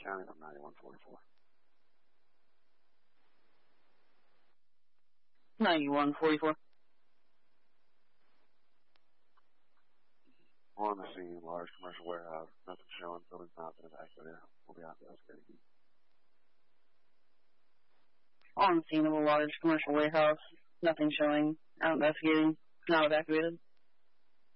County from 9144. 9144. On the scene, large commercial warehouse. Nothing showing. Building's not been evacuated. We'll be out there investigating. On the scene of a large commercial warehouse. Nothing showing. Out investigating. Not evacuated.